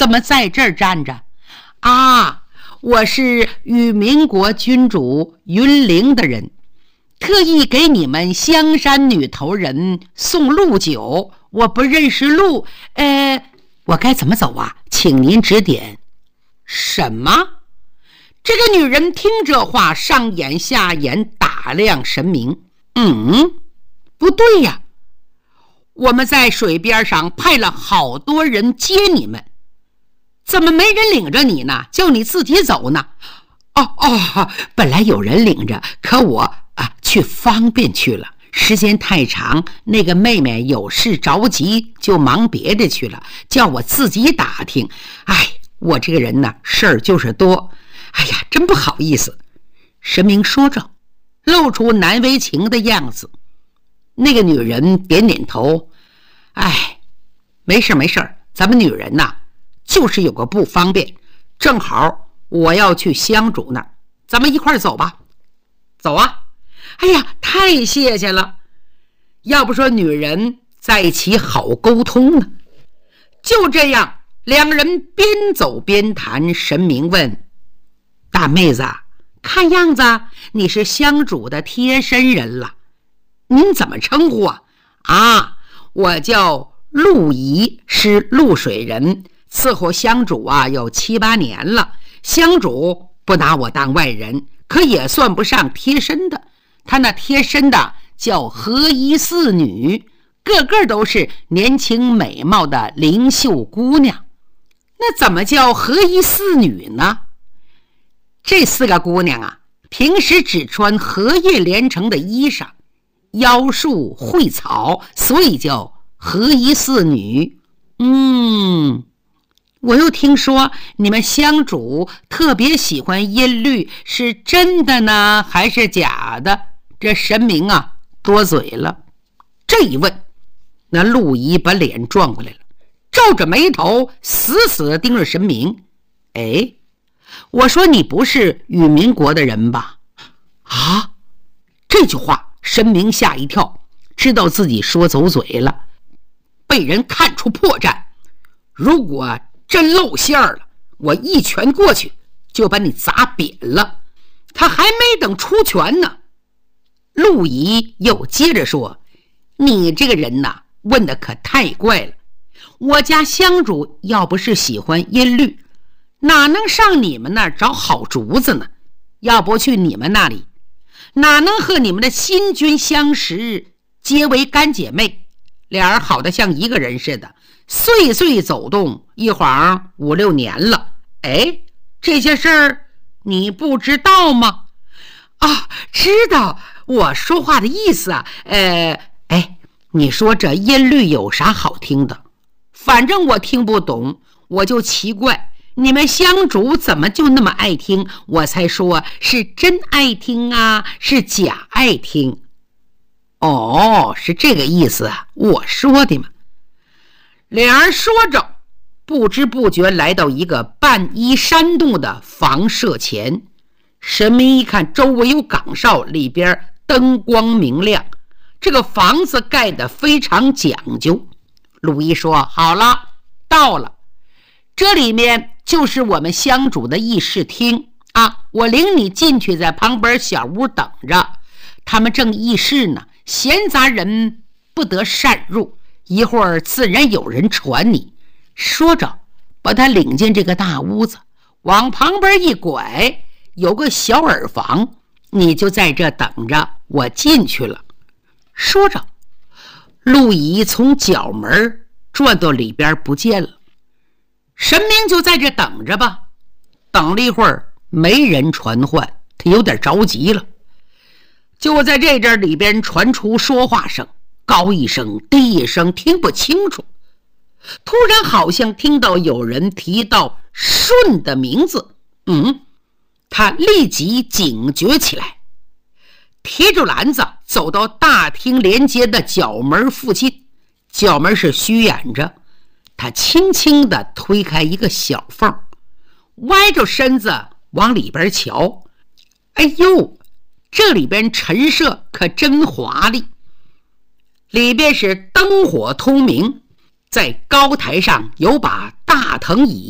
怎么在这儿站着？啊，我是与民国君主云陵的人，特意给你们香山女头人送路酒，我不认识路，我该怎么走啊？请您指点。什么？这个女人听这话，上眼下眼打量神明。不对呀，我们在水边上派了好多人接你们，怎么没人领着你呢？叫你自己走呢？本来有人领着，可我去方便去了，时间太长，那个妹妹有事着急，就忙别的去了，叫我自己打听。我这个人呢，事儿就是多，真不好意思。神明说着，露出难为情的样子。那个女人点点头，没事没事，咱们女人呐，就是有个不方便，正好我要去香主那儿，咱们一块儿走吧。走啊！太谢谢了，要不说女人在一起好沟通呢。就这样，两人边走边谈。神明问：大妹子，看样子你是香主的贴身人了，您怎么称呼啊？我叫陆仪，是潞水人，伺候香主有7、8年了。香主不拿我当外人，可也算不上贴身的，他那贴身的叫和衣四女，个个都是年轻美貌的灵秀姑娘。那怎么叫和衣四女呢？这4个姑娘平时只穿荷叶连成的衣裳，腰束蕙草，所以叫和衣四女。我又听说你们香主特别喜欢音律，是真的呢还是假的？这神明多嘴了。这一问，那陆仪把脸转过来了，皱着眉头死死地盯着神明。我说你不是与民国的人吧？这句话神明吓一跳，知道自己说走嘴了，被人看出破绽。如果真露馅了，我一拳过去就把你砸扁了。他还没等出拳呢，陆仪又接着说：你这个人问的可太怪了，我家香主要不是喜欢音律，哪能上你们那儿找好主子呢？要不去你们那里，哪能和你们的新君相识，结为干姐妹，俩人好得像一个人似的，岁岁走动，一晃5、6年了。这些事儿你不知道吗？知道，我说话的意思你说这音律有啥好听的？反正我听不懂，我就奇怪你们香主怎么就那么爱听，我才说是真爱听是假爱听。是这个意思我说的嘛。俩人说着，不知不觉来到一个半依山洞的房舍前。神明一看周围有岗哨，里边灯光明亮，这个房子盖得非常讲究。陆仪说：好了，到了，这里面就是我们香主的议事厅我领你进去，在旁边小屋等着，他们正议事呢，闲杂人不得擅入，一会儿自然有人传你。说着把他领进这个大屋子，往旁边一拐，有个小耳房，你就在这等着，我进去了。说着，陆仪从角门转到里边不见了。神明就在这等着吧。等了一会儿没人传唤，他有点着急了。就在这阵里边传出说话声，高一声低一声，听不清楚。突然好像听到有人提到舜的名字，他立即警觉起来，提着篮子走到大厅连接的角门附近。角门是虚掩着，他轻轻地推开一个小缝，歪着身子往里边瞧。这里边陈设可真华丽，里边是灯火通明，在高台上有把大藤椅，